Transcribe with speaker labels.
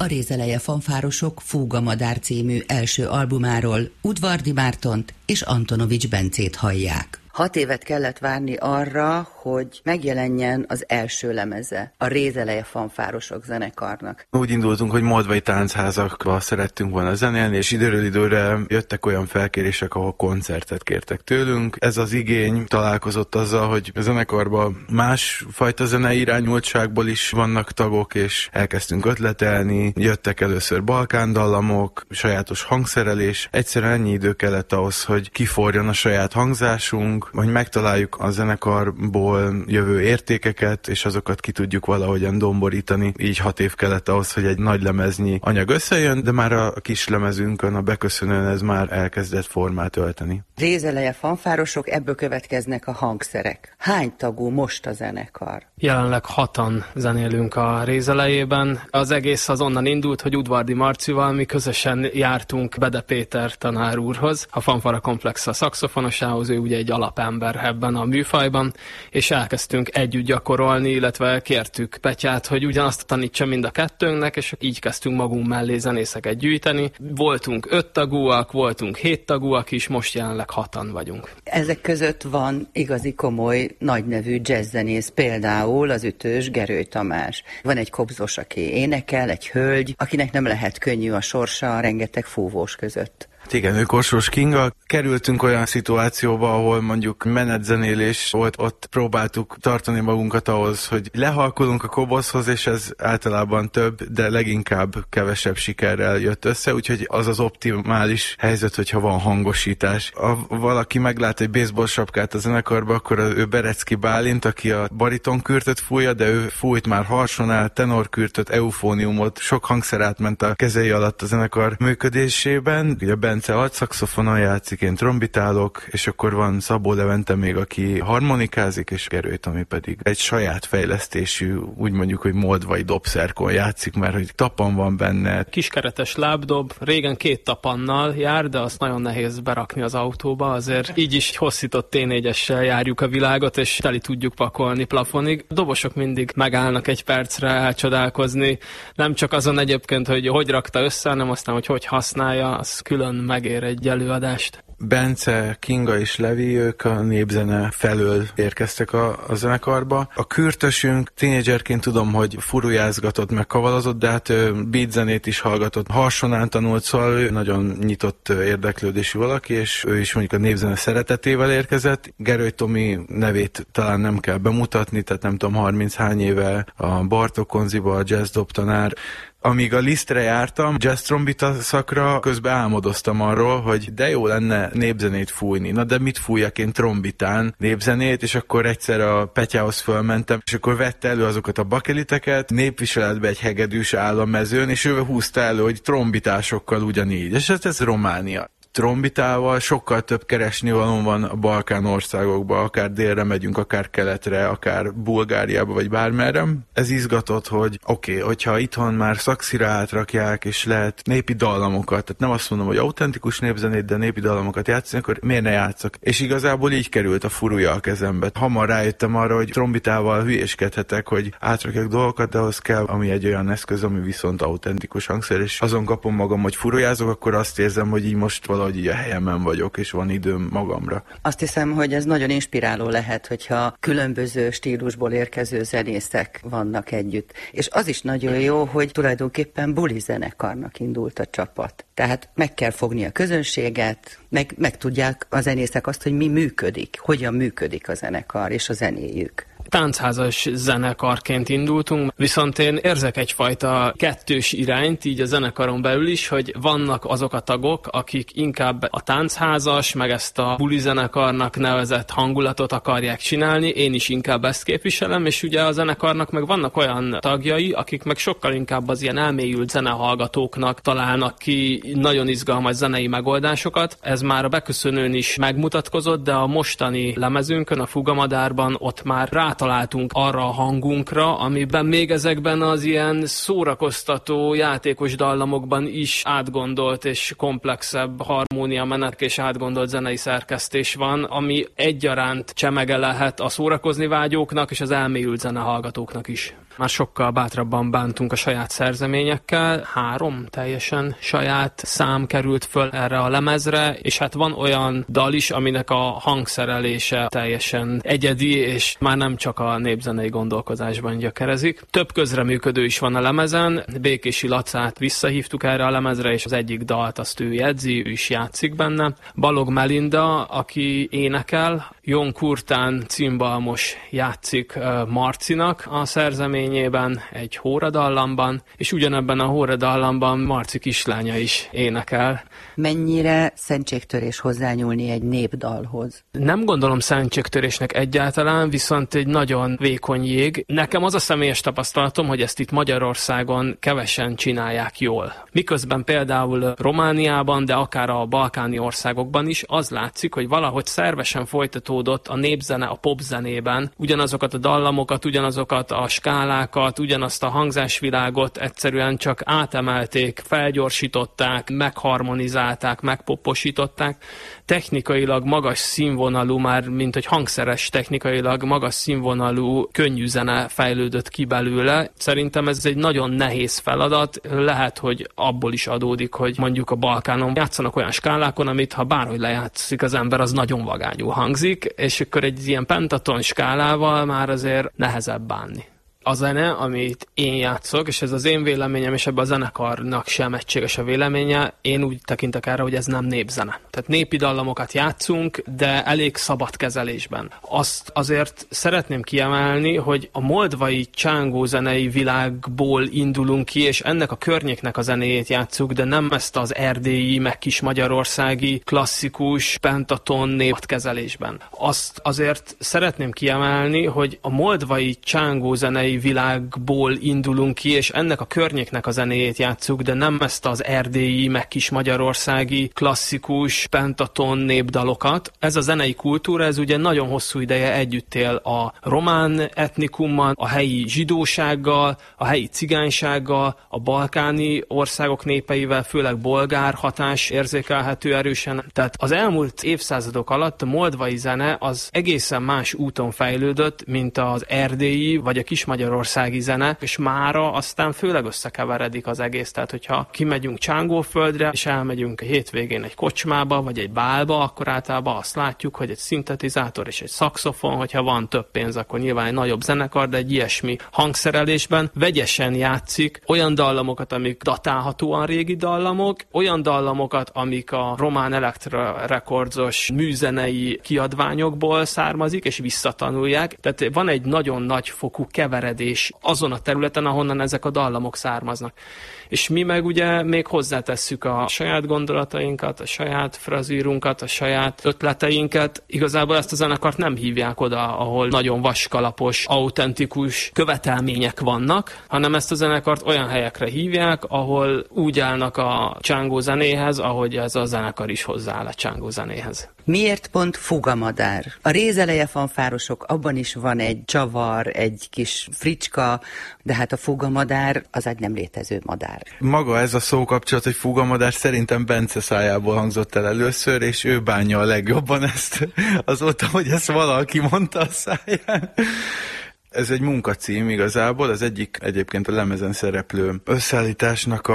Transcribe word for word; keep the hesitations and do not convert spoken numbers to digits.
Speaker 1: a Rézeleje fanfárosok Fúga madár című első albumáról Udvardy Mártont és Antonovics Bencét hallják. Hat évet kellett várni arra, hogy megjelenjen az első lemeze a Rézeleje fanfárosok zenekarnak.
Speaker 2: Úgy indultunk, hogy moldvai táncházakba szerettünk volna zenélni, és időről időre jöttek olyan felkérések, ahol koncertet kértek tőlünk. Ez az igény találkozott azzal, hogy a zenekarban másfajta zenei irányultságból is vannak tagok, és elkezdtünk ötletelni. Jöttek először balkándallamok, sajátos hangszerelés. Egyszerűen ennyi idő kellett ahhoz, hogy kiforjon a saját hangzásunk, hogy megtaláljuk a zenekarból jövő értékeket, és azokat ki tudjuk valahogyan domborítani. Így hat év kellett ahhoz, hogy egy nagy lemeznyi anyag összejön, de már a kis lemezünkön, a beköszönőn ez már elkezdett formát ölteni.
Speaker 1: Rézeleje fanfárosok, ebből következnek a hangszerek. Hány tagú most a zenekar?
Speaker 3: Jelenleg hatan zenélünk a Rézelejében. Az egész az onnan indult, hogy Udvardy Marcival mi közösen jártunk Bede Péter tanár úrhoz, a Fanfara Komplex a szaxofonosához, ő ugye egy alapember ebben a műfajban, és elkezdtünk együtt gyakorolni, illetve kértük Petyát, hogy ugyanazt tanítsa mind a kettőnknek, és így kezdtünk magunk mellé zenészeket gyűjteni. Voltunk öt tagúak, voltunk hét tagúak is, most jelenleg hatan vagyunk.
Speaker 1: Ezek között van igazi komoly, nagynevű jazzzenész, például az ütős Gerő Tamás. Van egy kobzos, aki énekel, egy hölgy, akinek nem lehet könnyű a sorsa a rengeteg fúvós között.
Speaker 2: Igen, ő Korsós Kinga. Kerültünk olyan szituációba, ahol mondjuk menetzenélés volt, ott próbáltuk tartani magunkat ahhoz, hogy lehalkulunk a kobozhoz, és ez általában több, de leginkább kevesebb sikerrel jött össze, úgyhogy az az optimális helyzet, hogyha van hangosítás. Ha valaki meglát egy baseball sapkát a zenekarba, akkor ő Berecki Bálint, aki a baritonkürtöt fújja, de ő fújt már harsonál, tenorkürtöt, eufóniumot, sok hangszer átment a kezei alatt a zenekar működésében. Ugye Bence altszaxofonon játszik, én trombitálok, és akkor van Szabó Levente még, aki harmonikázik, és Gerő Tomi pedig egy saját fejlesztésű, úgy mondjuk, hogy moldvai dobszerkon játszik, mert hogy tapan van benne.
Speaker 3: Kiskeretes lábdob, régen két tapannal jár, de azt nagyon nehéz berakni az autóba, azért így is hosszított té négyessel járjuk a világot, és teli tudjuk pakolni plafonig. A dobosok mindig megállnak egy percre elcsodálkozni, nem csak azon egyébként, hogy hogy rakta össze, hanem aztán, hogy hogy használja, az külön megér egy előadást.
Speaker 2: Bence, Kinga és Levi, ők a népzene felől érkeztek a, a zenekarba. A kürtösünk tínédzserként tudom, hogy furujázgatott, meg kavalazott, de hát beatzenét is hallgatott. Harsonán tanult, szóval ő nagyon nyitott érdeklődésű valaki, és ő is mondjuk a népzene szeretetével érkezett. Gerő Tomi nevét talán nem kell bemutatni, tehát nem tudom, harminc hány éve a Bartók Konziba, a jazz dobtanár. Amíg a Lisztre jártam, jazz trombita szakra, közben álmodoztam arról, hogy de jó lenne népzenét fújni. Na de mit fújjak én trombitán népzenét, és akkor egyszer a Petyához fölmentem, és akkor vette elő azokat a bakeliteket, népviseletbe egy hegedűs áll a mezőn, és ő húzta elő, hogy trombitásokkal ugyanígy. És ez, ez Románia. Trombitával sokkal több keresnivaló van a Balkán országokban, akár délre megyünk, akár keletre, akár Bulgáriába, vagy bármerre. Ez izgatott, hogy oké, okay, hogyha itthon már szakszira átrakják, és lehet népi dallamokat, tehát nem azt mondom, hogy autentikus népzenét, de népi dallamokat játszani, akkor miért ne játszok? És igazából így került a furuja a kezembe. Hamar rájöttem arra, hogy trombitával hülyéskedhetek, hogy átrakjak dolgokat, de ahhoz kell, ami egy olyan eszköz, ami viszont autentikus hangszer, és azon kapom magam, hogy furujázok, akkor azt érzem, hogy így most valahogy így a helyemen vagyok, és van időm magamra.
Speaker 1: Azt hiszem, hogy ez nagyon inspiráló lehet, hogyha különböző stílusból érkező zenészek vannak együtt. És az is nagyon jó, hogy tulajdonképpen buli zenekarnak indult a csapat. Tehát meg kell fogni a közönséget, meg, meg tudják a zenészek azt, hogy mi működik, hogyan működik a zenekar és a zenéjük.
Speaker 3: Táncházas zenekarként indultunk, viszont én érzek egyfajta kettős irányt, így a zenekaron belül is, hogy vannak azok a tagok, akik inkább a táncházas, meg ezt a buli zenekarnak nevezett hangulatot akarják csinálni, én is inkább ezt képviselem, és ugye a zenekarnak meg vannak olyan tagjai, akik meg sokkal inkább az ilyen elmélyült zenehallgatóknak találnak ki nagyon izgalmas zenei megoldásokat. Ez már a beköszönőn is megmutatkozott, de a mostani lemezünkön, a Fúga madárban ott már rá találtunk arra a hangunkra, amiben még ezekben az ilyen szórakoztató, játékos dallamokban is átgondolt és komplexebb harmóniamenet és átgondolt zenei szerkesztés van, ami egyaránt csemege lehet a szórakozni vágyóknak és az elmélyült zenehallgatóknak is. Már sokkal bátrabban bántunk a saját szerzeményekkel. Három teljesen saját szám került föl erre a lemezre, és hát van olyan dal is, aminek a hangszerelése teljesen egyedi, és már nem csak a népzenei gondolkozásban gyökerezik. Több közreműködő is van a lemezen. Békési Lacát visszahívtuk erre a lemezre, és az egyik dalt azt ő jegyzi, ő is játszik benne. Balog Melinda, aki énekel, Jon Kurtán cimbalmos játszik Marcinak a szerzeményében, egy hóradallamban, és ugyanebben a hóradallamban Marci kislánya is énekel.
Speaker 1: Mennyire szentségtörés hozzányúlni egy népdalhoz?
Speaker 3: Nem gondolom szentségtörésnek egyáltalán, viszont egy nagyon vékony jég. Nekem az a személyes tapasztalatom, hogy ezt itt Magyarországon kevesen csinálják jól. Miközben például Romániában, de akár a balkáni országokban is az látszik, hogy valahogy szervesen folytatódott a népzene a popzenében, ugyanazokat a dallamokat, ugyanazokat a skálákat, ugyanazt a hangzásvilágot egyszerűen csak átemelték, felgyorsították, megharmonizálták, megpoposították. Technikailag magas színvonalú, már mint hogy hangszeres technikailag magas színvonalú könnyű zene fejlődött ki belőle. Szerintem ez egy nagyon nehéz feladat. Lehet, hogy abból is adódik, hogy mondjuk a Balkánon játszanak olyan skálákon, amit ha bárhogy lejátszik az ember, az nagyon vagányul hangzik, és akkor egy ilyen pentaton skálával már azért nehezebb bánni. A zene, amit én játszok, és ez az én véleményem, és ebben a zenekarnak sem egységes a véleménye, én úgy tekintek erre, hogy ez nem népzene. Tehát népi dallamokat játszunk, de elég szabad kezelésben. Azt azért szeretném kiemelni, hogy a moldvai csángó zenei világból indulunk ki, és ennek a környéknek a zenéjét játszuk, de nem ezt az erdélyi, meg kis magyarországi klasszikus pentaton népkezelésben. Azt azért szeretném kiemelni, hogy a moldvai csángó zenei világból indulunk ki, és ennek a környéknek a zenéjét játszuk, de nem ezt az erdélyi, meg kis magyarországi klasszikus pentaton népdalokat. Ez a zenei kultúra, ez ugye nagyon hosszú ideje együtt él a román etnikummal, a helyi zsidósággal, a helyi cigánysággal, a balkáni országok népeivel, főleg bolgár hatás érzékelhető erősen. Tehát az elmúlt évszázadok alatt a moldvai zene az egészen más úton fejlődött, mint az erdélyi, vagy a kis magyarországi zene, és mára aztán főleg összekeveredik az egész. Tehát, hogyha kimegyünk Csángóföldre, és elmegyünk a hétvégén egy kocsmába, vagy egy bálba, akkor általában azt látjuk, hogy egy szintetizátor és egy szaxofon, hogyha van több pénz, akkor nyilván egy nagyobb zenekar, de egy ilyesmi hangszerelésben vegyesen játszik olyan dallamokat, amik datálhatóan régi dallamok, olyan dallamokat, amik a Román Elektra Recordsos műzenei kiadványokból származik, és visszatanulják. Tehát van egy nagyon nagy fokú keveredés azon a területen, ahonnan ezek a dallamok származnak. És mi meg ugye még hozzátesszük a saját gondolatainkat, a saját frazírunkat, a saját ötleteinket. Igazából ezt a zenekart nem hívják oda, ahol nagyon vaskalapos, autentikus követelmények vannak, hanem ezt a zenekart olyan helyekre hívják, ahol úgy állnak a csángó zenéhez, ahogy ez a zenekar is hozzááll a csángó zenéhez.
Speaker 1: Miért pont fugamadár? A rézeleje fanfárosok, abban is van egy csavar, egy kis fricska, de hát a fugamadár az egy nem létező madár.
Speaker 2: Maga ez a szókapcsolat, hogy fugamadár szerintem Bence szájából hangzott el először, és ő bánja a legjobban ezt azóta, hogy ezt valaki mondta a száján. Ez egy munkacím igazából, az egyik egyébként a lemezen szereplő összeállításnak a